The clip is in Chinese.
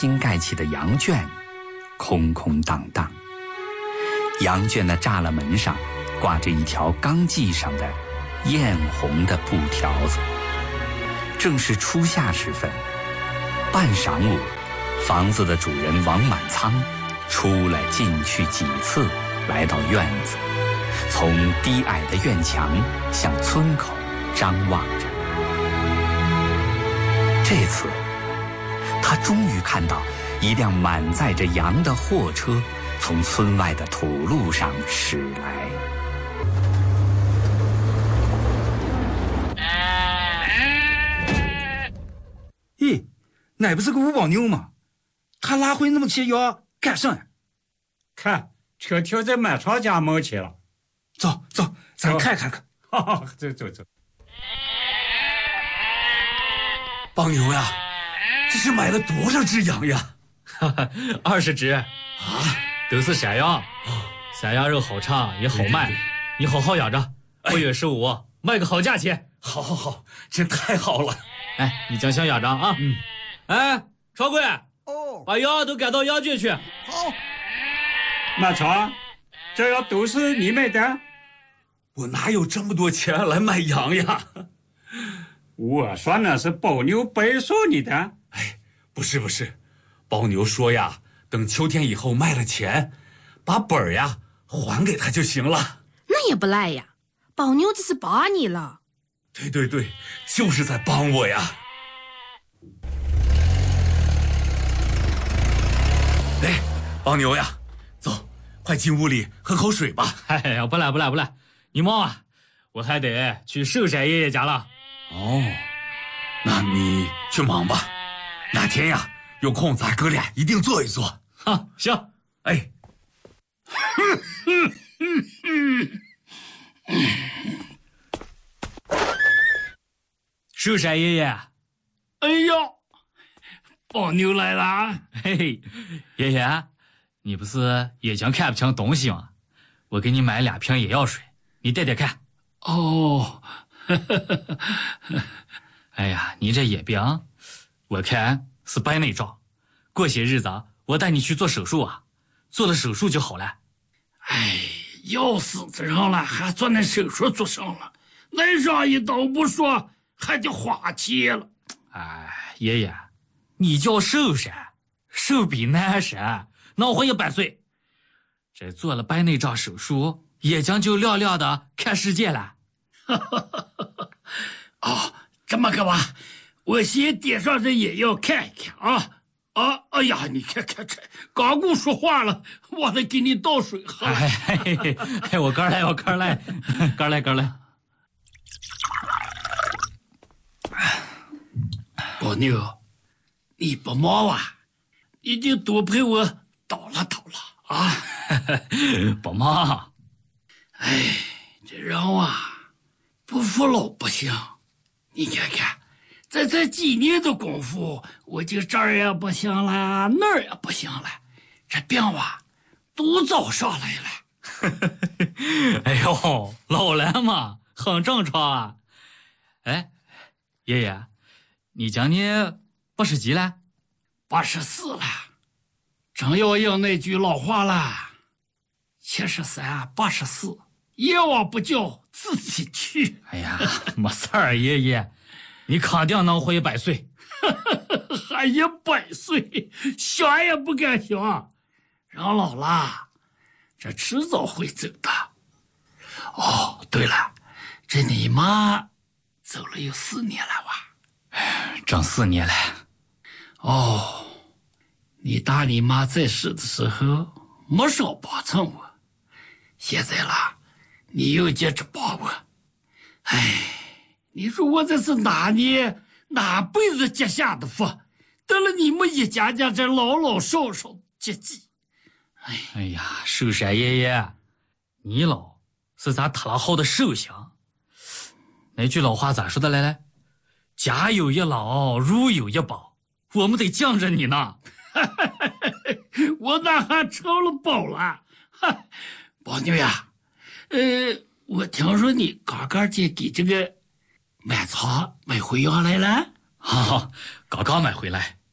新盖起的羊圈空空荡荡。羊圈的栅栏门上挂着一条钢系上的艳红的布条子。正是初夏时分，半晌午，房子的主人王满仓出来进去几次，来到院子，从低矮的院墙向村口张望着。这次他终于看到一辆满载着羊的货车从村外的土路上驶来。 咦，那不是个五宝妞吗？他拉回那么些药干啥呀？ 看，车停在满床家门前了。 走走，咱看看。 走走走。 帮牛呀，这是买了多少只羊呀 ？20只啊，都是山羊。山羊肉好尝也好卖，对，你好好养着，5月15卖个好价钱。 好好好，真太好了。 哎，你将心养着啊。哎，超贵，把羊都赶到羊圈去。 好。 满床，这羊都是你买的？ 我哪有这么多钱来买羊呀？ 我说那是包牛白送你的。 哎，不是，包牛说呀，等秋天以后卖了钱，把本儿呀还给他就行了。 那也不赖呀，包牛这是帮你了。 对，就是在帮我呀。哎，帮牛呀，走，快进屋里喝口水吧。 哎呀，不来，你忙啊，我还得去寿山爷爷家了。 哦，那你去忙吧。哪天呀有空咱哥俩一定坐一坐。 行。 哎。 寿山爷爷。 哎呦，包牛来了。 嘿嘿，爷爷，你不是眼睛看不清东西吗？我给你买2瓶眼药水，你带带看。 哦。 哎呀，你这眼病，我看是白内障，过些日子我带你去做手术啊，做了手术就好了。 哎，药死子上了，还做那手术做上了，来上一刀不说，还得花钱了。 哎，爷爷，你叫寿山，寿比南山，能活100岁。这做了白内障手术，眼睛就亮亮的看世界了。 哦，这么个吧，我先点上这眼药看一看啊。哎呀，你看这刚跟我说话了，我得给你倒水喝。 哎，我干来，干来。 包牛，你不忙啊？你就多陪我叨了啊。 不忙。 哎，这人啊，不服老不行。你看看，在这几年的功夫，我就这儿也不行了，那儿也不行了，这病啊都找上来了。 哎呦，老了嘛，很正常啊。哎，爷爷，你今年80几了 ？84了。正要应那句老话了，73、84，阎王不叫自己去。 哎呀，没事儿，爷爷，你肯定能活100岁。 还100岁，想也不敢想。人老了，这迟早会走的。哦，对了，这你妈走了有4年了吧？ 整4年了。 哦，你大你妈在世的时候没少帮衬我，现在啦，你又接着帮我。哎，你说我这是哪辈子结下的福，得了你们一家家这老老少少接济。 哎呀，寿山爷爷，你老是咱特了好的寿星。那句老话咋说的来着？家有一老，如有一宝，我们得敬着你呢。 我哪还成了宝了？包牛呀，我听说你刚刚就给这个满仓买回羊来了。 刚刚买回来。